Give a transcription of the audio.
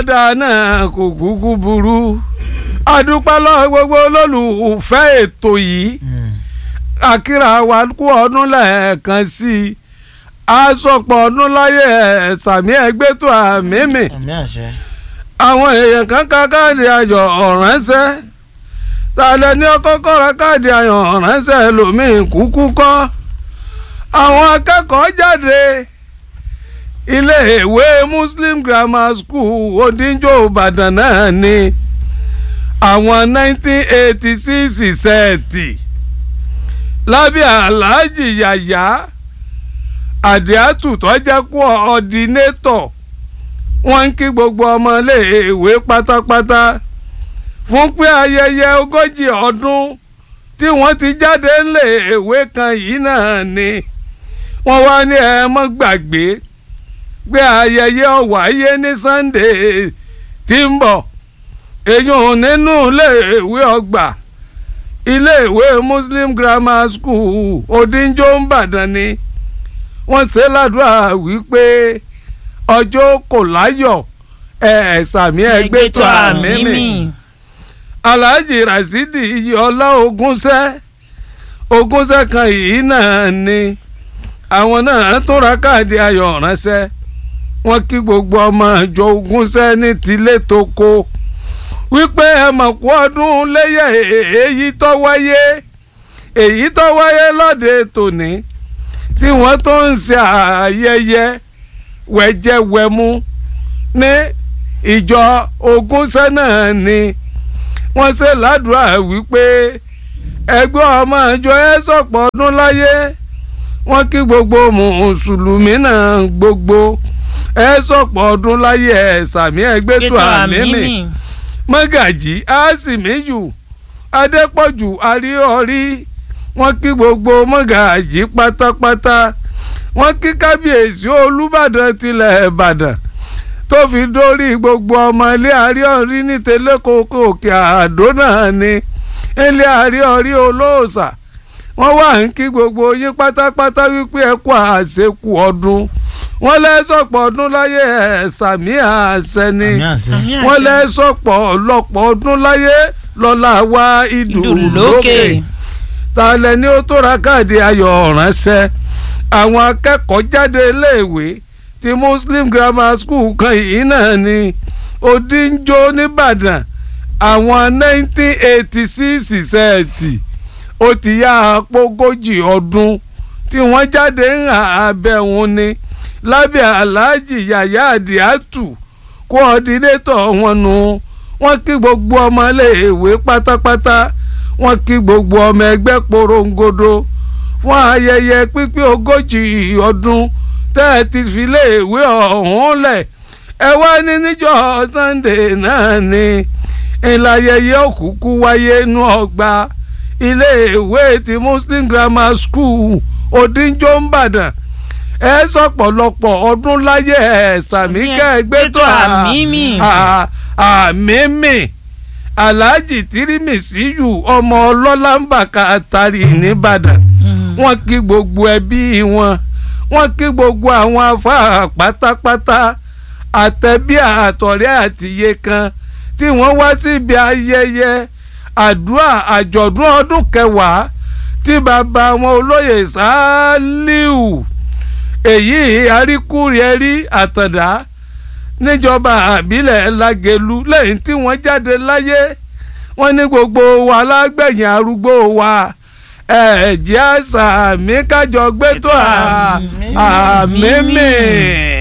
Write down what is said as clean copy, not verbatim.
ọ̀dà náà kò kúkú burú adúpẹ́ lọ́wọ́ gbogbo olólùfẹ́ ètò yìí àkírà wa kú ọdún lẹ́ẹ̀kan sí i àsọpọ̀ ọdún láyé sàmí ẹgbẹ́ tó àmì mi àwọn èèyàn kan ká káàdì ayọ̀ ọ̀ránṣẹ́ tàlẹ́ ní ọkọ́kọ́ ra káàdì ayọ̀ ọ̀ránṣẹ́ lòmíì kúkú kọ́ àwọn akẹ́kọ̀ọ́ jáde iléèwé Muslim Grammar School Odinjo Ìbàdàn náà ni àwọn 1986 sẹ́ẹ̀tì lábẹ́ Alhaji Yàyà Àdìátù tó jẹ́ coordinator wọ́n ń kí gbogbo ọmọ iléèwé pátápátá fún pé ayẹyẹ 40 ọdún tí wọ́n ti jáde iléèwé kan yìí náà ni wọ́n wá ní ẹ mọ́ gbàgbé pé ayẹyẹ ó wáyé ní Sunday tí ń bọ̀ èyàn nínú iléèwé ọgbà iléèwé Muslim Grammar School Odinjo Ìbàdàn ni wọ́n ṣe ládùúrà wípé ọjọ́ kò láyọ̀ sàmí ẹgbẹ́ tó àmì mi Alhaji Rasidi Iyọlá Ogúnṣẹ́ kan yìí náà ni àwọn náà tó ra káàdì ayọ̀ ránṣẹ́ wọ́n kí gbogbo ọmọ ìjọ Ogúnṣẹ́ ní tilé tó kó wípé ẹ mọ̀ kú ọdún léyà èyí tó wáyé lóde tòní tí wọ́n tó ń ṣe ayẹyẹ wẹ̀jẹwẹ̀mu ní ìjọ Ogúnṣẹ́ náà ni wọ́n ṣe ládùúrà wípé ẹgbẹ́ ọmọ ìjọ ẹ sọ̀pọ̀ ọdún láyé wọ́n kí gbogbo mùsùlùmí náà gbogbo ẹ sọ̀pọ̀ ọdún láyé ẹ sàmí ẹgbẹ́ tó àmì mi Mọ́gàjí Àsìmíyù Adépọ̀jù Àríọ̀rí wọ́n kí gbogbo Mọ́gàjí pátápátá wọ́n kí kábíyèsí Olúbàdàn tilẹ̀ Ìbàdàn tó fi dórí gbogbo ọmọ ilé Àríọ̀rí ní tẹlẹ́kọ̀ọ́kọ́ Òkè Àdó náà ni ilé Àríọ̀rí olóòṣà wọ́n wà ń kí gbogbo yín pátápátá wípé ẹ kú àṣekù ọdún wọ́n lẹ́sọ̀pọ̀ ọdún láyé sàmí àṣẹ ni wọ́n lẹ́sọ̀pọ̀ ọlọ́pọ̀ ọdún láyé lọ́la wá ìdùlókè tàlẹ́ ní ó tó ra káàdì ayọ̀ ránṣẹ́ àwọn akẹ́kọ̀ọ́ jáde iléèwé ti Muslim Grammar School kan yìí náà ni Odinjo nìbàdàn àwọn 1986 sẹ́ẹ̀tì ó ti yá àpògójì ọdún tí wọ́n jáde ń hà abẹ́wọn ni lábẹ́ Alhaji Yàyà Àdìátù coordinator wọn nu wọ́n kí gbogbo ọmọ iléèwé pátápátá wọ́n kí gbogbo ọmọ ẹgbẹ́ porongodo fún ayẹyẹ pípé 40 ọdún tẹ́ ẹ ti fi iléèwé ọ̀hún lẹ̀ ẹ wá ní níjọ́ Sunday náà ni ìlàyẹyẹ òkùnkù wáyé nú ọgbà iléèwé ti Muslim Grammar School Odinjo Ìbàdàn ẹ sọ̀pọ̀lọpọ̀ ọdún láyé ẹ sàmí kẹ́ẹ̀gbẹ́ tó àmì mi Alhaji Tirimisiyu ọmọ ọlọ́lá ń bàkà àtàrí nìbàdàn wọ́n kí gbogbo ẹbí wọ́n kí gbogbo àwọn afárá pátápátá àtẹ̀bí àtọ̀rẹ́ àtìyé kan tí wọ́n wá síbi ayẹyẹ àdúrà àjọ̀dún ọdún 10 tí bàbá wọn olóyè Sàálíù èyí àríkúrẹ́rí àtàndá níjọba àbílẹ̀ Lágẹ̀lú lẹ́yìn tí wọ́n jáde láyé wọ́n ní gbogbo wa lágbẹ̀yìn arúgbó wa ẹ̀jẹ̀ àṣà mi kájọ gbé tó àmì mi.